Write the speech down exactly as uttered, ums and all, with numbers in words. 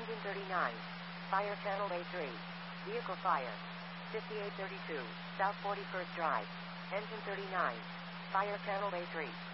Engine thirty-nine. Fire channel A three. Vehicle fire. fifty-eight thirty-two, South forty-first Drive. Engine thirty-nine. Fire channel A three.